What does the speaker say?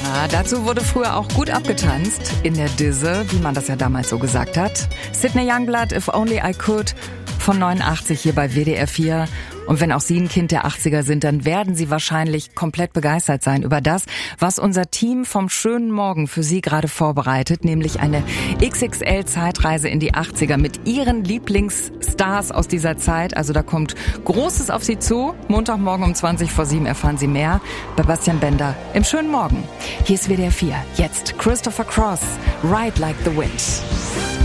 Ja, dazu wurde früher auch gut abgetanzt, in der Disse, wie man das ja damals so gesagt hat. Sydney Youngblood, If Only I Could, von 89 hier bei WDR 4. Und wenn auch Sie ein Kind der 80er sind, dann werden Sie wahrscheinlich komplett begeistert sein über das, was unser Team vom schönen Morgen für Sie gerade vorbereitet, nämlich eine XXL-Zeitreise in die 80er mit Ihren Lieblingsstars aus dieser Zeit. Also da kommt Großes auf Sie zu. Montagmorgen um 7:20 erfahren Sie mehr bei Bastian Bender im schönen Morgen. Hier ist WDR 4. Jetzt Christopher Cross, Ride Like the Wind.